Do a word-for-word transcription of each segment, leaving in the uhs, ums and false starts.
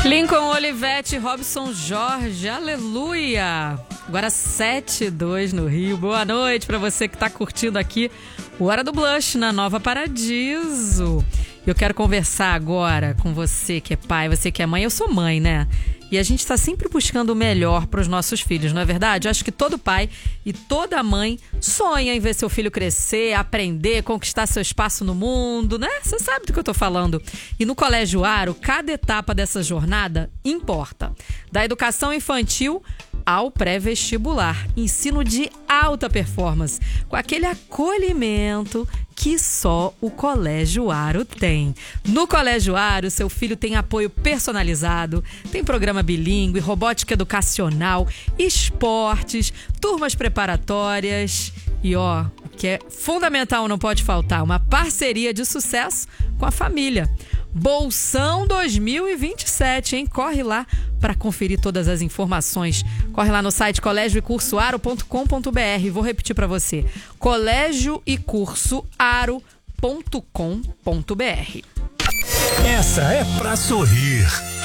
Lincoln Olivetti, Robson Jorge, aleluia! Agora sete e dois no Rio. Boa noite para você que está curtindo aqui o Hora do Blush na Nova Paradiso. Eu quero conversar agora com você que é pai, você que é mãe. Eu sou mãe, né? E a gente está sempre buscando o melhor para os nossos filhos, não é verdade? Eu acho que todo pai e toda mãe sonha em ver seu filho crescer, aprender, conquistar seu espaço no mundo, né? Você sabe do que eu tô falando. E no Colégio Aro, cada etapa dessa jornada importa. Da educação infantil ao pré-vestibular. Ensino de alta performance, com aquele acolhimento que só o Colégio Aro tem. No Colégio Aro, seu filho tem apoio personalizado, tem programa bilíngue, robótica educacional, esportes, turmas preparatórias e, ó, o que é fundamental, não pode faltar, uma parceria de sucesso com a família. Bolsão dois mil e vinte e sete, hein? Corre lá para conferir todas as informações. Corre lá no site colégio e curso aro ponto com ponto br. Vou repetir para você. colégio e curso aro ponto com ponto br. Essa é pra sorrir.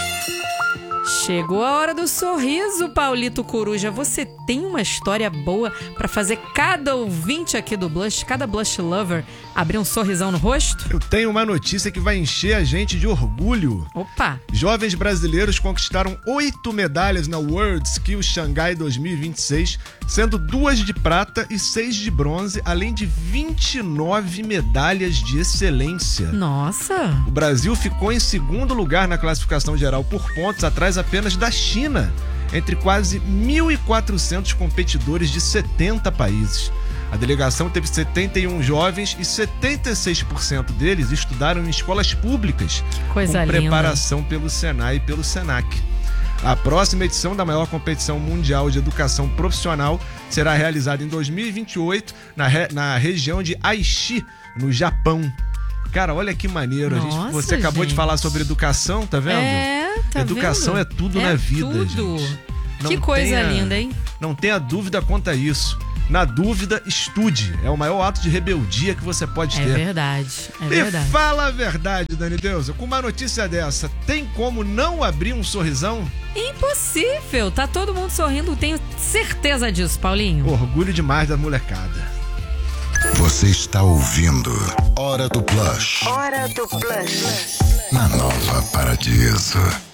Chegou a hora do sorriso, Paulito Coruja. Você tem uma história boa para fazer cada ouvinte aqui do Blush, cada Blush Lover, abrir um sorrisão no rosto? Eu tenho uma notícia que vai encher a gente de orgulho. Opa! Jovens brasileiros conquistaram oito medalhas na World Skills Xangai dois mil e vinte e seis, sendo duas de prata e seis de bronze, além de vinte e nove medalhas de excelência. Nossa! O Brasil ficou em segundo lugar na classificação geral por pontos, atrás apenas da China, entre quase mil e quatrocentos competidores de setenta países. A delegação teve setenta e um jovens e setenta e seis por cento deles estudaram em escolas públicas, Coisa com linda. preparação pelo Senai e pelo Senac. A próxima edição da maior competição mundial de educação profissional será realizada em dois mil e vinte e oito na, re... na região de Aichi, no Japão. Cara, olha que maneiro. Nossa, a gente, você acabou gente. de falar sobre educação, tá vendo? É, tá Educação vendo? é tudo é na vida, tudo. gente. Não Que coisa tenha, linda, hein? Não tenha dúvida quanto a isso. Na dúvida, estude. É o maior ato de rebeldia que você pode É ter. verdade, é E verdade. fala a verdade, Dani Deusa. Com uma notícia dessa, tem como não abrir um sorrisão? Impossível! Tá todo mundo sorrindo, tenho certeza disso, Paulinho. Orgulho demais da molecada. Você está ouvindo Hora do Blush Hora do Blush. na Nova Paradiso.